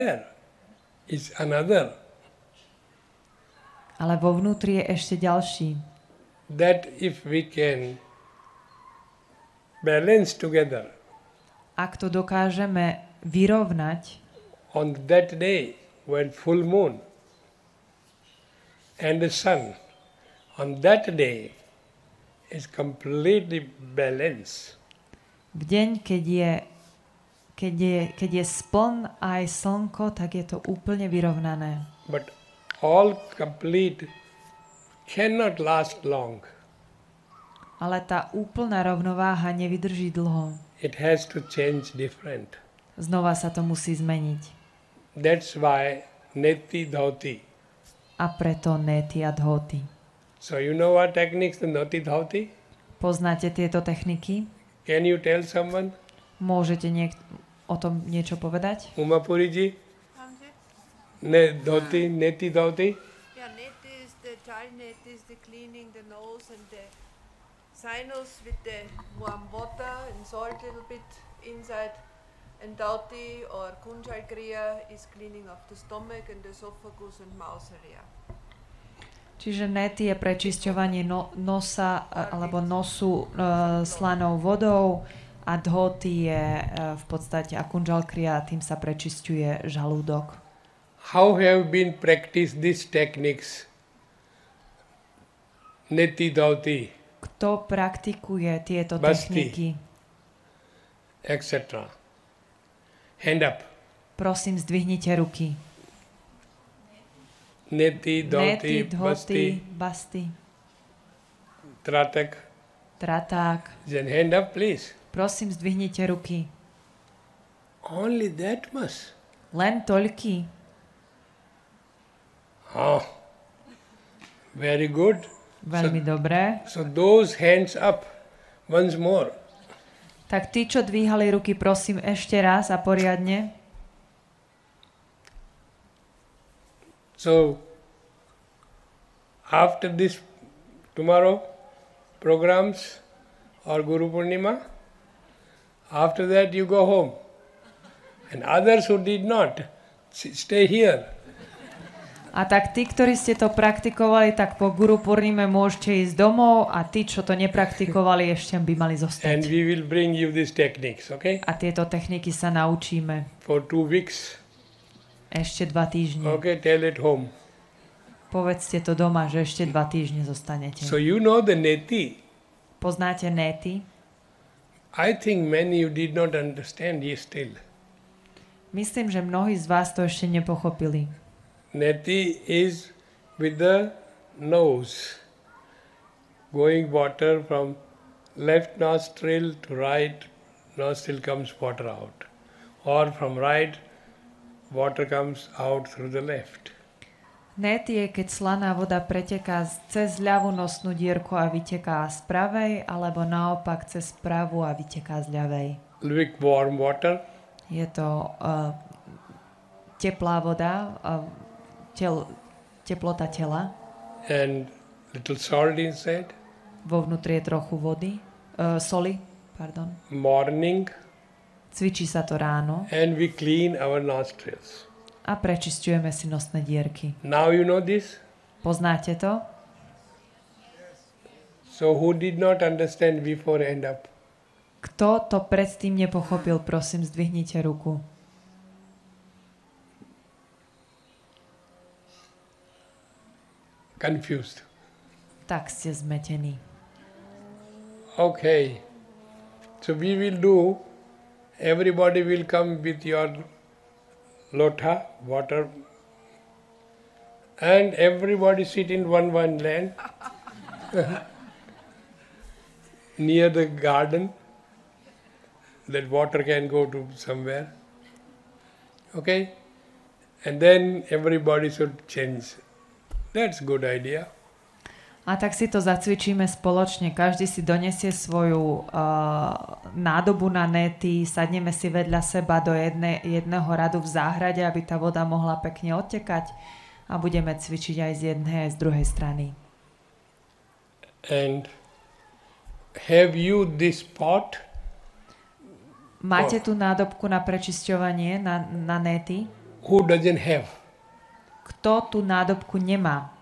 there is another. Ale vo vnútri je ešte ďalší. That if we can balance together Ak to dokážeme vyrovnať on that day when full moon and the sun on that day is completely balanced. v deň, keď je spln aj slnko, tak je to úplne vyrovnané. But all complete cannot last long. Ale tá úplná rovnováha nevydrží dlho. It has to change different. Znova sa to musí zmeniť. That's why neti dhauti. A preto neti a dhoti. So you know what techniques the neti dhauti? Poznáte tieto techniky? Can you tell someone? Môžete o tom niečo povedať? Umapuriji? Dhoti, neti dhauti? Yeah, net is the child net is the cleaning the nose and the sinus with the warm water and salt a little bit inside. And Dhauti or Kunjal Kriya is cleaning of the stomach and the esophagus and mouth area. Čiže neti je prečisťovanie nosa alebo nosu slanou vodou a dhoti je v podstate a Kunjal Kriya, tým sa prečisťuje žalúdok. How have been practiced these techniques? Neti dhauti, Kto praktikuje tieto Basti. techniky? etc. Hand up. Prosím, zdvihnite ruky. Neti, Neti, dhoti, dhoti, basti, tratak. traták. Then hand up, please. Prosím, zdvihnite ruky. Only that much. Len toľky. Oh, very good. Veľmi dobré. So those hands up once more. Tak tí, čo dvíhali ruky, prosím ešte raz a poriadne. So after this tomorrow programs or Guru Purnima, after that you go home. And others who did not, stay here. A tak tí, ktorí ste to praktikovali, tak po Guru Purnime môžete ísť domov a tí, čo to nepraktikovali, ešte by mali And zostať. we will bring you these techniques, okay? A tieto techniky sa naučíme For 2 weeks. ešte 2 týždne. Okay, tell it home. Povedzte to doma, že ešte 2 týždne zostanete. So you know the neti. Poznáte neti? I think many you did not understand ye still. Myslím, že mnohí z vás to ešte nepochopili. Neti is with the nose. Going water from left nostril to right nostril comes water out. Or from right, water comes out through the left. Net je, keď slaná voda preteká cez ľavú nosnú dierku a vyteká z pravej, alebo naopak cez pravú a vyteká z ľavej. Lukewarm water. Je to teplá voda, teplota tela. And little salt inside. Vo vnútri je trochu vody, soli, pardon. Morning. Cvičí sa to ráno. And we clean our nostrils. A prečisťujeme si nosné dierky. Now you know this? Poznáte to? So who did not understand before, hand up? Kto to predtým nepochopil, prosím, zdvihnite ruku. Confused. Tak ste zmetení. Okay. So we will do, everybody will come with your lota, water, and everybody sit in one land near the garden, that water can go to somewhere. Okay? And then everybody should change. That's a good idea. A tak si to zacvičíme spoločne. Každý si donesie svoju nádobu na nety, sadneme si vedľa seba do jedného radu v záhrade, aby tá voda mohla pekne odtekať a budeme cvičiť aj z jednej, aj z druhej strany. And have you this pot? Máte tú nádobku na prečisťovanie, na nety? who doesn't have? Kto tú nádobku nemá?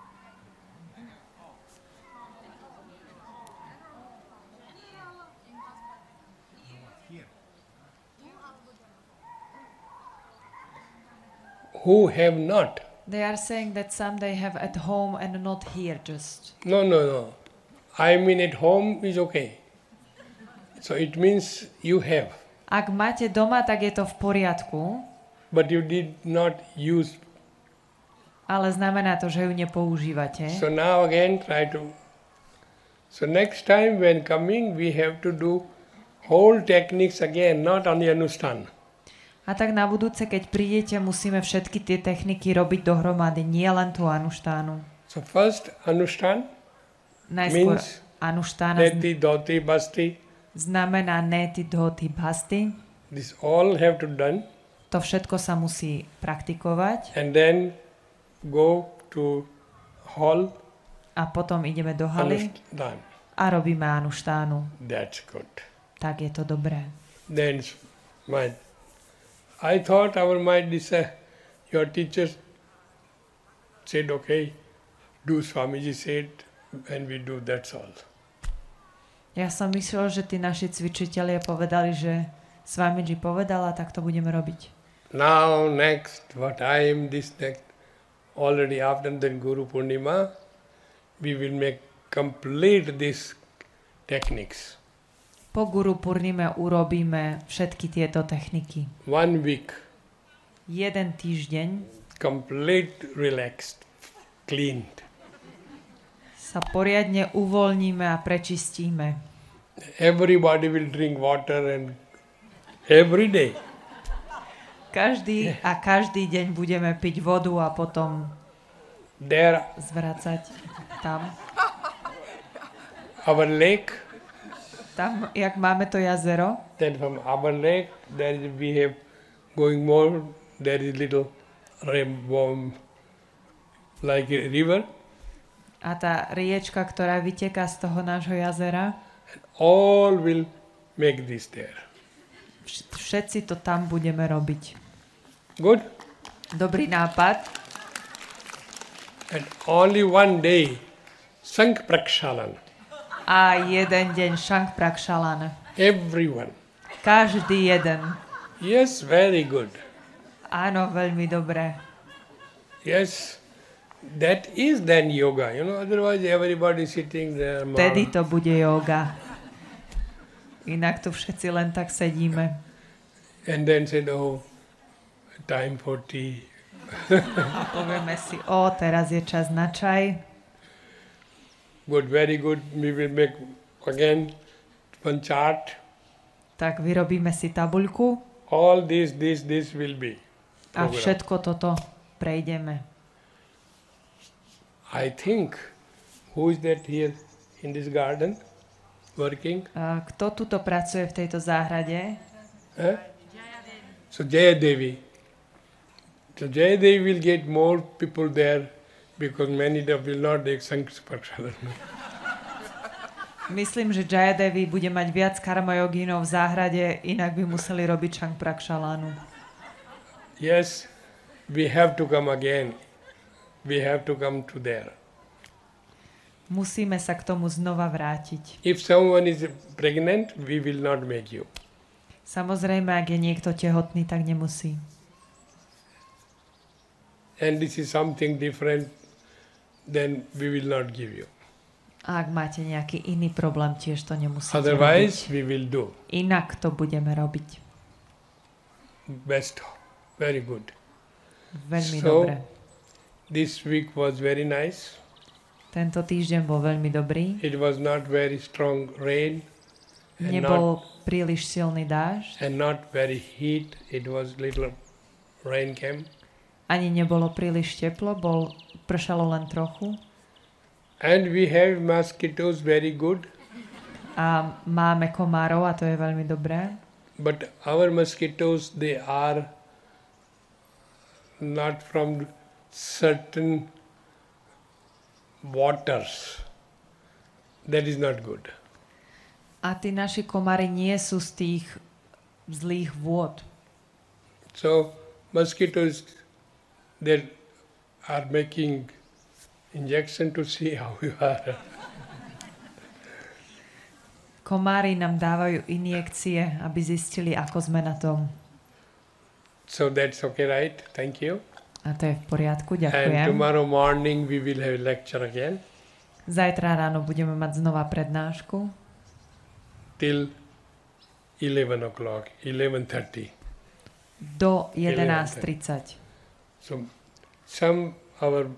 Who have not? They are saying that some they have at home and not here just. No. I mean at home is okay. So it means you have. Ak máte doma, tak je to v poriadku, But you did not use. ale znamená to, že ju nepoužívate. So now again try to. So next time when coming we have to do whole techniques again, not only Anushthan. A tak na budúce, keď prídete, musíme všetky tie techniky robiť dohromady, nie len tú anuštánu. So first Anushthan Najskôr means anuštána Neti, Dhoti, Basti. znamená neti, dhoti, bhasti. This all have to done. To všetko sa musí praktikovať And then go to hall a potom ideme do haly Anushthan. a robíme anuštánu. That's good. Tak je to dobré. Then I thought our mind is your teachers said okay, do Swamiji said, and we do, that's all. Ja som myslel, že tí naši cvičitelia povedali, že Swamiji povedala, tak to budeme robiť. Now next, what time this next, already after the Guru Purnima, we will make complete these techniques. Po Guru Purnime urobíme všetky tieto techniky. 1 week, 1 týždeň complete relaxed, cleaned. sa poriadne uvoľníme a prečistíme. Everybody will drink water and every day. Každý deň budeme piť vodu a potom There, zvracať tam. our lake, Tam, jak máme to jazero, then from our lake, we have going more, there is little like a river. a tá riečka, ktorá vyteká z toho nášho jazera, All will make this there. všetci to tam budeme robiť. Good? Dobrý nápad. And only one day, Sank Prakshalan. A jeden deň Shank Prakshalan. Everyone. Každý jeden. Yes, very good. Áno, veľmi dobré. Yes, that is then yoga. Otherwise everybody sitting there. Vtedy to bude yoga. Inak tu všetci len tak sedíme. And then said, oh, time for tea. A povieme si, teraz je čas na čaj. Good, very good. We will make again one chart. Tak vyrobíme si tabuľku All this will be. a program. všetko toto prejdeme. I think, who is that here in this garden working? A kto tuto pracuje v tejto záhrade? So Jayadevi. So Jayadevi will get more people there because many will not take Sanksparshala. Myslím, že Jayadevi bude mať viac karmajogínov v záhrade, inak by museli robiť Shank Prakshalanu. Yes, we have to come again. We have to come to there. Musíme sa k tomu znova vrátiť. If someone is pregnant, we will not make you. Samozrejme, ak je niekto tehotný, tak nemusí. And this is something different, then we will not give you. A ak máte nejaký iný problém, tiež to nemusíte Otherwise, robiť. we will do. Inak to budeme robiť. Best. Very good. Veľmi So, dobre. This week was very nice. Tento týždeň bol veľmi dobrý. It was not very strong rain Nebol príliš silný dážď. and not very heat. It was little rain came. Ani nebolo príliš teplo, pršalo len trochu. And we have mosquitoes very good. A máme komárov a to je veľmi dobré. But our mosquitoes, they are not from certain waters. That is not good. A tí naši komári nie sú z tých zlých vôd. So mosquitoes, they are making injection to see how you are. Komári nám dávajú injekcie, aby zistili, ako sme na tom. So that's okay, right? Thank you. A to je v poriadku, And ďakujem. tomorrow morning we will have lecture again Zajtra ráno budeme mať znova prednášku till 11 o'clock, 11:30. do 11:30. So some our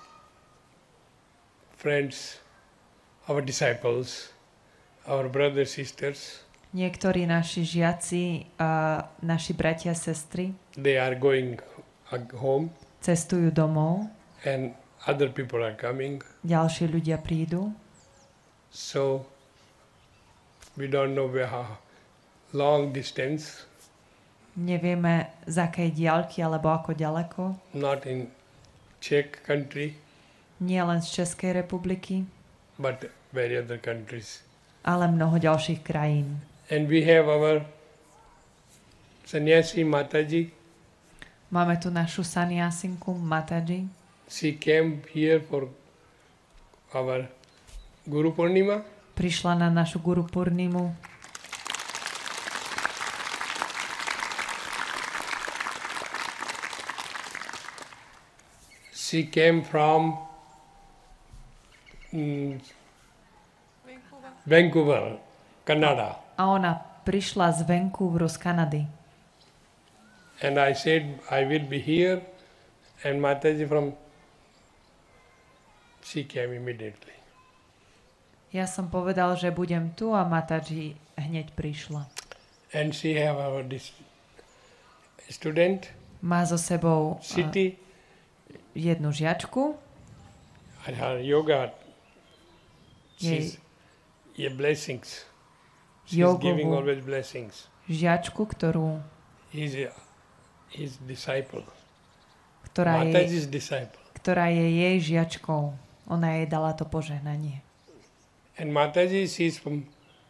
friends, our disciples, our brothers, sisters, Niektorí naši žiaci a naši bratia a sestry they are going home cestujú domov, and other people are coming. ďalší ľudia prídu. So we don't know how long distance, Nevieme z akej diaľky alebo ako ďaleko. not in Czech country, Nie len z Českej republiky, but very other countries. ale mnoho ďalších krajín. And we have our sannyasi Mataji. Máme tu našu saniasinku Mataji. She came here for our Guru Purnima. Prišla na našu Guru Purnimu. She came from Vancouver, Canada. A ona prišla z Vancouveru z Kanady. And I said, I will be here. And Mataji she came immediately. Ja som povedal, že budem tu a Mataji hneď prišla. And she have our student, Má so sebou City, jednu žiačku, and her yoga. jej She's blessings. She's giving jogovú always blessings. žiačku, He's his disciple. ktorá Mataji's disciple. je jej žiačkou. Ona jej dala to požehnanie. And Mataji, she's from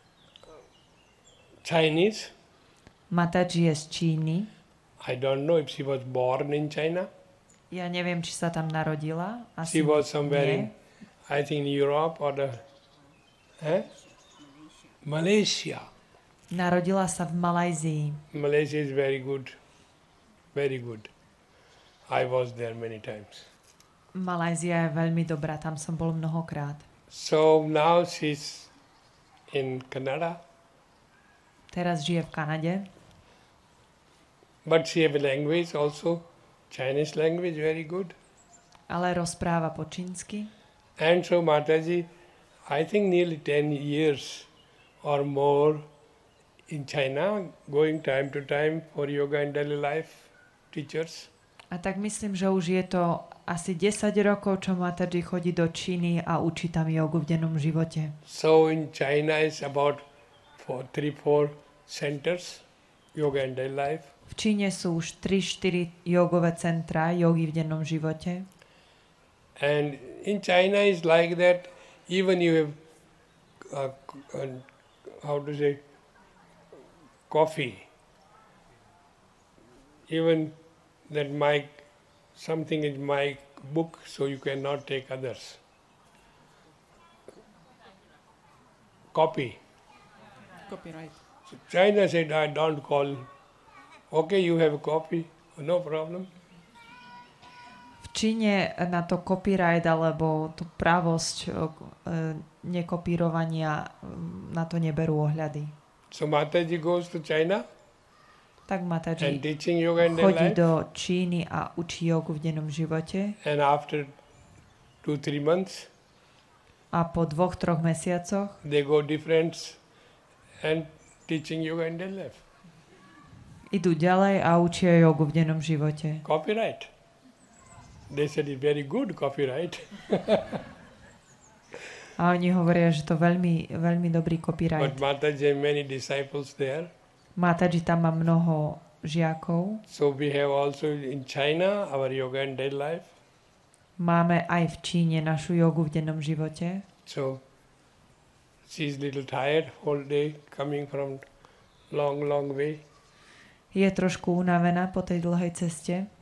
Chinese. Mataji je z Číny. I don't know if she was born in China. Ja neviem, či sa tam narodila. She Asi was somewhere nie. in, I think, Europe or Malaysia. Narodila sa v Malajzii. Malaysia is very good. Very good. I was there many times. Malajzia je veľmi dobrá, tam som bol mnohokrát. So now she's in Canada, Teraz žije v Kanade, but she have a language also, Chinese language, very good. ale rozpráva po čínsky. And so Mataji, I think nearly 10 years or more in China, going time to time for yoga and daily life teachers. A tak myslím, že už je to asi 10 rokov, čo Mataji chodí do Číny a učí tam jogu v dennom živote. So in China is about 3-4 centers, yoga and daily life. V Číne sú už 3-4 jogové centra jogy v dennom živote. And in China is like that, even you have, coffee, even that something is my book, so you cannot take others. Copy. Copyright. So China said, I don't call. Okay, you have a copy, no problem. V Číne na to copyright alebo tú pravosť nekopírovania na to neberú ohľady. So Mataji goes to China Tak and Mataji teaching yoga and daily chodí life. do Číny a učí jogu v dennom živote And after 2-3 months, a po 2-3 mesiacoch they go different and teaching yoga and daily life. idú ďalej a učia jogu v dennom živote. Copyright. They said it's very good copyright. A oni hovoria, že to veľmi, veľmi dobrý But copyright. Mataji have many disciples there. Mataji tam má mnoho žiakov. So we have also in China our yoga and daily life. Máme aj v Číne našu jogu v dennom živote. So she's little tired whole day coming from long way. je trošku unavená po tej dlhej ceste.